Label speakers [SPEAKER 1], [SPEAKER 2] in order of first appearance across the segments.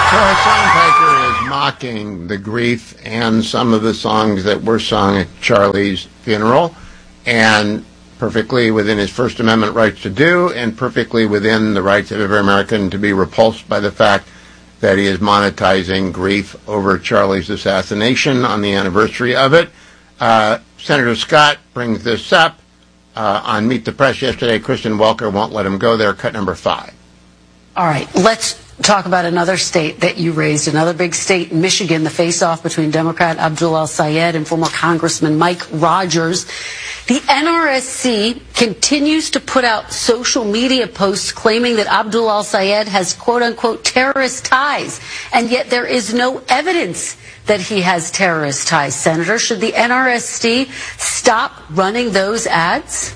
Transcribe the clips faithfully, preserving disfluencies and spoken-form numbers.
[SPEAKER 1] So Hasan Piker is mocking the grief and some of the songs that were sung at Charlie's funeral, and perfectly within his First Amendment rights to do, and perfectly within the rights of every American to be repulsed by the fact that he is monetizing grief over Charlie's assassination on the anniversary of it. Uh, Senator Scott brings this up uh, on Meet the Press yesterday. Kristen Welker won't let him go there. Cut number five.
[SPEAKER 2] All right, let's talk about another state that you raised, another big state, Michigan, the face-off between Democrat Abdul El-Sayed and former Congressman Mike Rogers. The N R S C continues to put out social media posts claiming that Abdul El-Sayed has quote-unquote terrorist ties, and yet there is no evidence that he has terrorist ties. Senator, should the N R S C stop running those ads?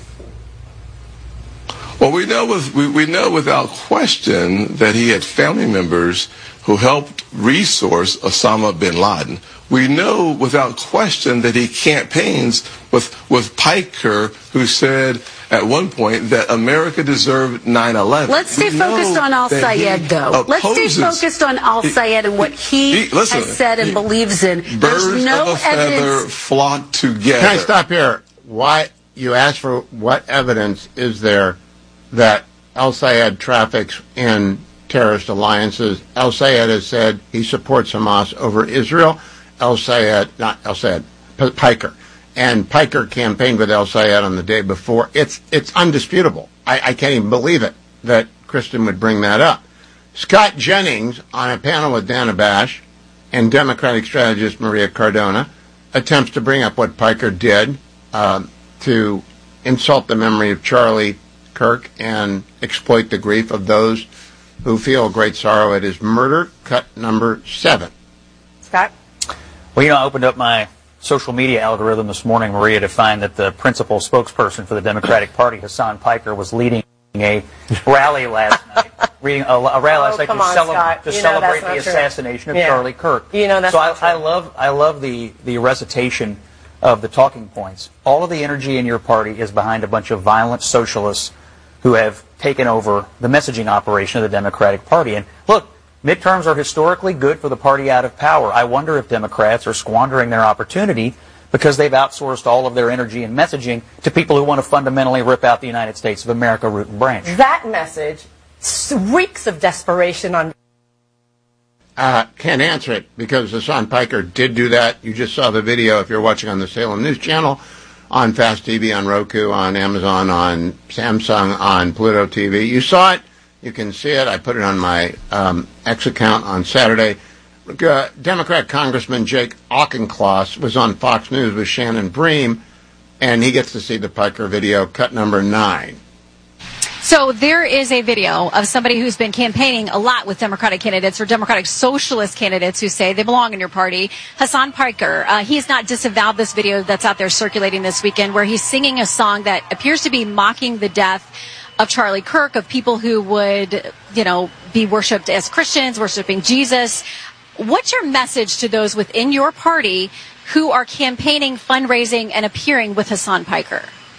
[SPEAKER 3] Well, we know, with, we, we know without question that he had family members who helped resource Osama bin Laden. We know without question that he campaigns with, with Piker, who said at one point that America deserved nine eleven.
[SPEAKER 2] Let's stay
[SPEAKER 3] we
[SPEAKER 2] focused on Al-Sayed, though. Let's stay focused on Al-Sayed and what he, he listen, has said and he, believes in.
[SPEAKER 3] There's
[SPEAKER 2] There's no
[SPEAKER 3] of a feather
[SPEAKER 2] evidence.
[SPEAKER 3] flock together.
[SPEAKER 1] Can I stop here? Why you asked for what evidence is there that El-Sayed traffics in terrorist alliances? El-Sayed has said he supports Hamas over Israel. El-Sayed, not El-Sayed, P- Piker. And Piker campaigned with El-Sayed on the day before. It's it's undisputable. I, I can't even believe it that Kristen would bring that up. Scott Jennings, on a panel with Dana Bash and Democratic strategist Maria Cardona, attempts to bring up what Piker did um, to insult the memory of Charlie Kirk and exploit the grief of those who feel great sorrow at his murder. Cut number seven.
[SPEAKER 4] Scott?
[SPEAKER 5] Well, you know, I opened up my social media algorithm this morning, Maria, to find that the principal spokesperson for the Democratic Party, Hasan Piker, was leading a rally last night. Reading a, a rally last
[SPEAKER 4] oh,
[SPEAKER 5] night to,
[SPEAKER 4] on,
[SPEAKER 5] cele- to
[SPEAKER 4] you know
[SPEAKER 5] celebrate the
[SPEAKER 4] true.
[SPEAKER 5] assassination of
[SPEAKER 4] yeah.
[SPEAKER 5] Charlie Kirk.
[SPEAKER 4] You know that's
[SPEAKER 5] so
[SPEAKER 4] not
[SPEAKER 5] I,
[SPEAKER 4] true.
[SPEAKER 5] I love, I love the the recitation of the talking points. All of the energy in your party is behind a bunch of violent socialists who have taken over the messaging operation of the Democratic Party. And look, midterms are historically good for the party out of power. I wonder if Democrats are squandering their opportunity because they've outsourced all of their energy and messaging to people who want to fundamentally rip out the United States of America root and branch.
[SPEAKER 4] That message reeks of desperation on...
[SPEAKER 1] Uh, can't answer it because Hasan Piker did do that. You just saw the video if you're watching on the Salem News Channel, on Fast T V, on Roku, on Amazon, on Samsung, on Pluto T V. You saw it. You can see it. I put it on my um, X account on Saturday. Uh, Democrat Congressman Jake Auchincloss was on Fox News with Shannon Bream, and he gets to see the Piker video, cut number nine.
[SPEAKER 6] So there is a video of somebody who's been campaigning a lot with Democratic candidates or Democratic socialist candidates who say they belong in your party. Hasan Piker, uh, he has not disavowed this video that's out there circulating this weekend where he's singing a song that appears to be mocking the death of Charlie Kirk, of people who would, you know, be worshipped as Christians, worshiping Jesus. What's your message to those within your party who are campaigning, fundraising, and appearing with Hasan Piker?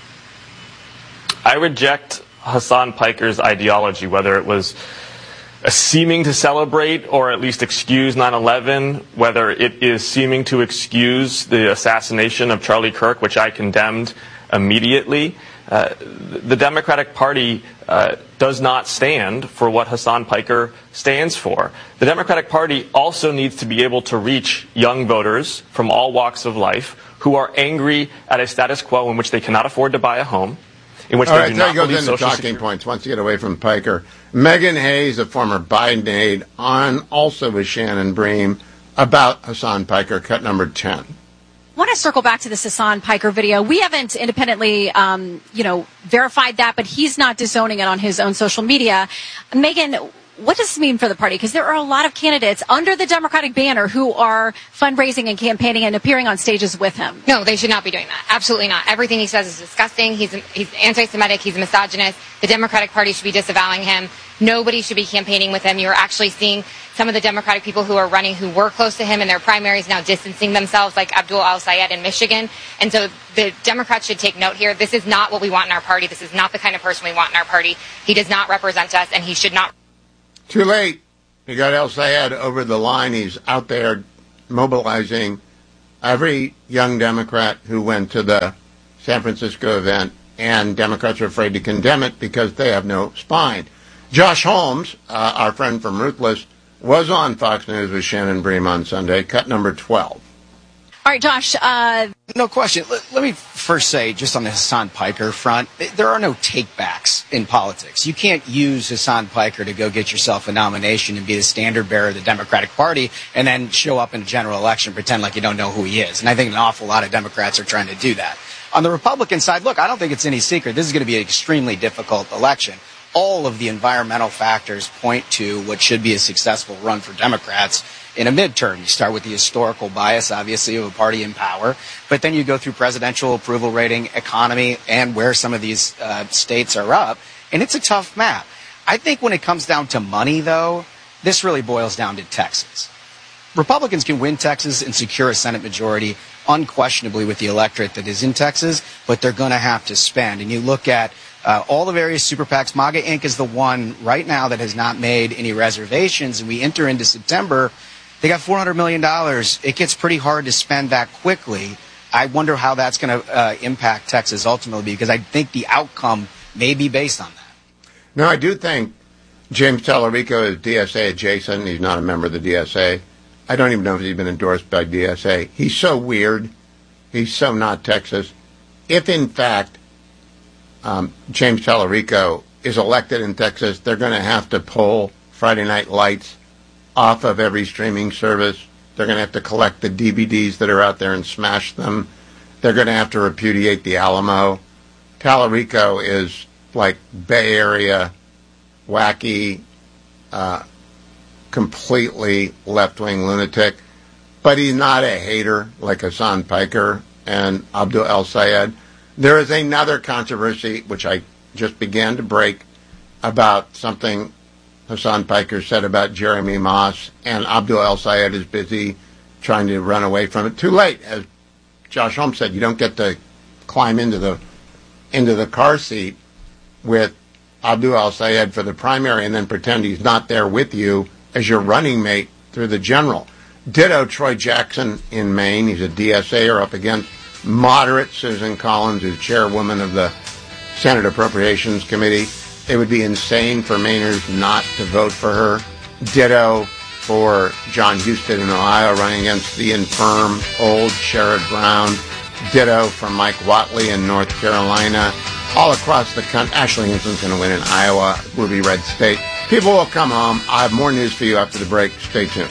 [SPEAKER 7] I reject Hasan Piker's ideology, whether it was a seeming to celebrate or at least excuse nine eleven, whether it is seeming to excuse the assassination of Charlie Kirk, which I condemned immediately. Uh, the Democratic Party uh, does not stand for what Hasan Piker stands for. The Democratic Party also needs to be able to reach young voters from all walks of life who are angry at a status quo in which they cannot afford to buy a home, in which
[SPEAKER 1] All
[SPEAKER 7] they
[SPEAKER 1] right,
[SPEAKER 7] do
[SPEAKER 1] there
[SPEAKER 7] not
[SPEAKER 1] goes
[SPEAKER 7] believe
[SPEAKER 1] into
[SPEAKER 7] social
[SPEAKER 1] talking
[SPEAKER 7] security.
[SPEAKER 1] points once you get away from Piker. Megan Hayes, a former Biden aide, on also with Shannon Bream about Hasan Piker, cut number ten.
[SPEAKER 6] I want to circle back to this Hasan Piker video. We haven't independently, um, you know, verified that, but he's not disowning it on his own social media. Megan, what does this mean for the party? Because there are a lot of candidates under the Democratic banner who are fundraising and campaigning and appearing on stages with him.
[SPEAKER 8] No, they should not be doing that. Absolutely not. Everything he says is disgusting. He's he's anti-Semitic. He's a misogynist. The Democratic Party should be disavowing him. Nobody should be campaigning with him. You're actually seeing some of the Democratic people who are running who were close to him in their primaries now distancing themselves, like Abdul El-Sayed in Michigan. And so the Democrats should take note here. This is not what we want in our party. This is not the kind of person we want in our party. He does not represent us, and he should not.
[SPEAKER 1] Too late. You got El Sayed over the line. He's out there mobilizing every young Democrat who went to the San Francisco event, and Democrats are afraid to condemn it because they have no spine. Josh Holmes, uh, our friend from Ruthless, was on Fox News with Shannon Bream on Sunday, cut number twelve.
[SPEAKER 6] All right, Josh. Uh...
[SPEAKER 9] No question. Let, let me first say, just on the Hasan Piker front, there are no takebacks in politics. You can't use Hasan Piker to go get yourself a nomination and be the standard bearer of the Democratic Party and then show up in a general election and pretend like you don't know who he is. And I think an awful lot of Democrats are trying to do that. On the Republican side, look, I don't think it's any secret. This is going to be an extremely difficult election. All of the environmental factors point to what should be a successful run for Democrats in a midterm. You start with the historical bias, obviously, of a party in power, but then you go through presidential approval rating, economy, and where some of these uh, states are up, and it's a tough map. I think when it comes down to money, though, this really boils down to Texas. Republicans can win Texas and secure a Senate majority unquestionably with the electorate that is in Texas, but they're going to have to spend. And you look at uh, all the various super PACs. MAGA Incorporated is the one right now that has not made any reservations, and we enter into September. They got four hundred million dollars. It gets pretty hard to spend that quickly. I wonder how that's going to uh, impact Texas ultimately, because I think the outcome may be based on that.
[SPEAKER 1] No, I do think James Tallarico is D S A adjacent. He's not a member of the D S A. I don't even know if he's been endorsed by D S A. He's so weird. He's so not Texas. If, in fact, um, James Tallarico is elected in Texas, they're going to have to pull Friday Night Lights off of every streaming service. They're going to have to collect the D V Ds that are out there and smash them. They're going to have to repudiate the Alamo. Tallarico is like Bay Area, wacky, uh, completely left-wing lunatic. But he's not a hater like Hasan Piker and Abdul El Sayed. There is another controversy, which I just began to break, about something Hasan Piker said about Jeremy Moss, and Abdul El Sayed is busy trying to run away from it. Too late. As Josh Holmes said, you don't get to climb into the into the car seat with Abdul El Sayed for the primary and then pretend he's not there with you as your running mate through the general. Ditto Troy Jackson in Maine. He's a D S A-er up against moderate Susan Collins, who's chairwoman of the Senate Appropriations Committee. It would be insane for Mainers not to vote for her. Ditto for John Husted in Ohio running against the infirm old Sherrod Brown. Ditto for Mike Whatley in North Carolina. All across the country. Ashley Hinson's going to win in Iowa, Ruby Red State. People will come home. I have more news for you after the break. Stay tuned.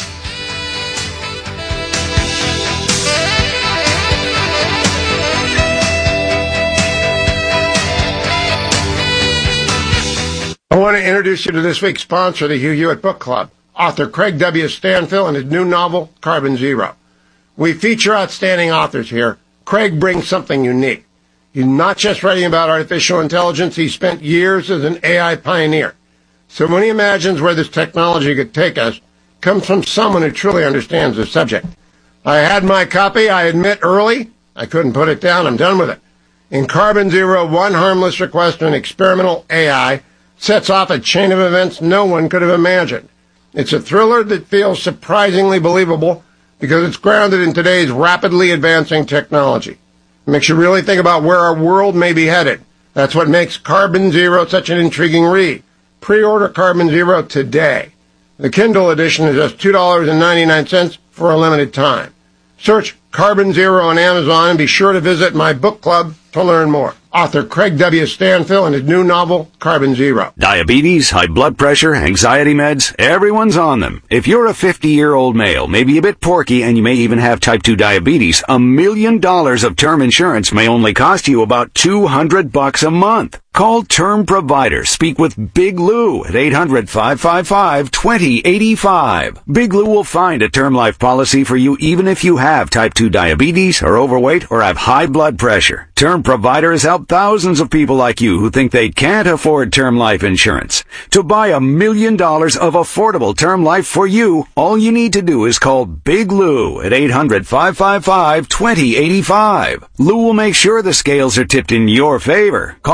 [SPEAKER 1] I want to introduce you to this week's sponsor, the Hugh Hewitt Book Club. Author Craig W. Stanfill and his new novel, Carbon Zero. We feature outstanding authors here. Craig brings something unique. He's not just writing about artificial intelligence. He spent years as an A I pioneer. So when he imagines where this technology could take us, it comes from someone who truly understands the subject. I had my copy, I admit, early. I couldn't put it down. I'm done with it. In Carbon Zero, one harmless request to an experimental A I sets off a chain of events no one could have imagined. It's a thriller that feels surprisingly believable because it's grounded in today's rapidly advancing technology. It makes you really think about where our world may be headed. That's what makes Carbon Zero such an intriguing read. Pre-order Carbon Zero today. The Kindle edition is just two dollars and ninety-nine cents for a limited time. Search Carbon Zero on Amazon and be sure to visit my book club to learn more. Author Craig W. Stanfill and his new novel, Carbon Zero.
[SPEAKER 10] Diabetes, high blood pressure, anxiety meds, everyone's on them. If you're a fifty-year-old male, maybe a bit porky, and you may even have type two diabetes, a million dollars of term insurance may only cost you about two hundred bucks a month. Call Term Provider. Speak with Big Lou at eight hundred, five five five, two zero eight five. Big Lou will find a term life policy for you even if you have type two diabetes, are overweight, or have high blood pressure. Term Provider has helped thousands of people like you who think they can't afford term life insurance. To buy a million dollars of affordable term life for you, all you need to do is call Big Lou at eight hundred, five five five, two zero eight five. Lou will make sure the scales are tipped in your favor. Call eight hundred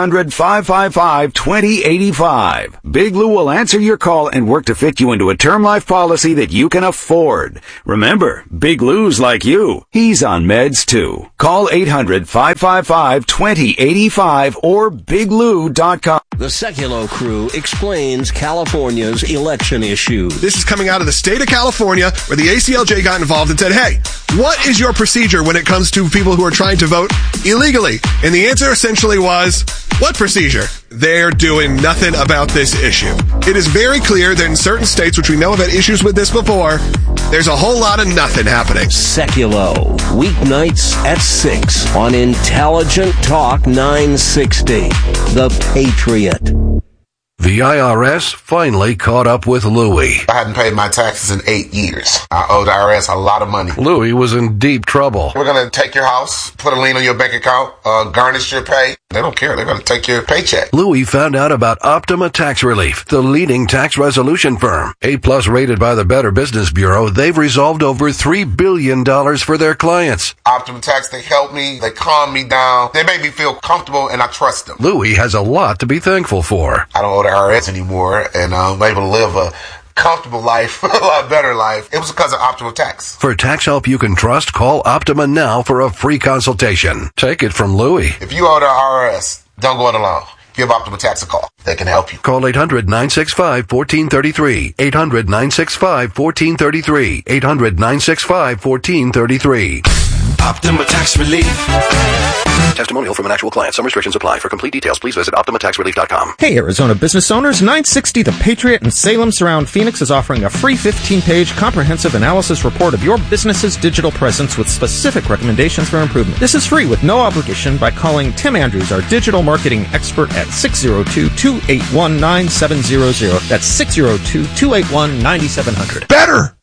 [SPEAKER 10] hundred, five five five, two zero eight five. Big Lou will answer your call and work to fit you into a term life policy that you can afford. Remember, Big Lou's like you. He's on meds too. Call eight hundred, five five five, two zero eight five or big lou dot com.
[SPEAKER 11] The Sekulow crew explains California's election issues.
[SPEAKER 12] This is coming out of the state of California, where the A C L J got involved and said, hey, what is your procedure when it comes to people who are trying to vote illegally? And the answer essentially was, what procedure? They're doing nothing about this issue. It is very clear that in certain states, which we know have had issues with this before, there's a whole lot of nothing happening.
[SPEAKER 11] Sekulow, weeknights at six on Intelligent Talk nine sixty. The Patriot.
[SPEAKER 13] The I R S finally caught up with Louie.
[SPEAKER 14] I hadn't paid my taxes in eight years. I owed the I R S a lot of money.
[SPEAKER 13] Louie was in deep trouble.
[SPEAKER 14] We're going to take your house, put a lien on your bank account, uh, garnish your pay. They don't care. They're going to take your paycheck.
[SPEAKER 13] Louie found out about Optima Tax Relief, the leading tax resolution firm. A-plus rated by the Better Business Bureau, they've resolved over three billion dollars for their clients.
[SPEAKER 14] Optima Tax, they help me. They calm me down. They make me feel comfortable, and I trust them.
[SPEAKER 13] Louie has a lot to be thankful for.
[SPEAKER 14] I don't owe the I R S anymore, and I'm able to live a comfortable life, a lot better life. It was because of Optima Tax.
[SPEAKER 13] For tax help you can trust, call Optima now for a free consultation. Take it from Louie.
[SPEAKER 14] If you owe the I R S, don't go it alone. Give Optima Tax a call. They can help you.
[SPEAKER 13] Call eight hundred, nine six five, one four three three. eight hundred, nine six five, one four three three. eight hundred, nine six five, one four three three.
[SPEAKER 15] Optima Tax Relief.
[SPEAKER 13] Testimonial from an actual client. Some restrictions apply. For complete details, please visit optima tax relief dot com.
[SPEAKER 16] Hey, Arizona business owners. nine sixty The Patriot in Salem Surround Phoenix is offering a free fifteen-page comprehensive analysis report of your business's digital presence with specific recommendations for improvement. This is free with no obligation by calling Tim Andrews, our digital marketing expert, at six oh two, two eight one, nine seven zero zero. That's six oh two, two eight one, nine seven zero zero.
[SPEAKER 12] Better!